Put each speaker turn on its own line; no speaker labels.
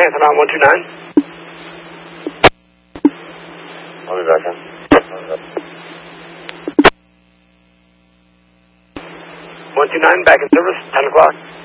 Panther on 129.
I'll be back in.
129, back in service, 10 o'clock.